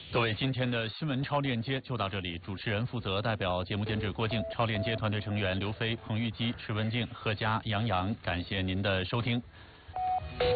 各位，今天的新闻超链接就到这里。主持人负责，代表节目监制郭靖，超链接团队成员刘飞、彭玉基、池文静、贺佳、杨洋，感谢您的收听。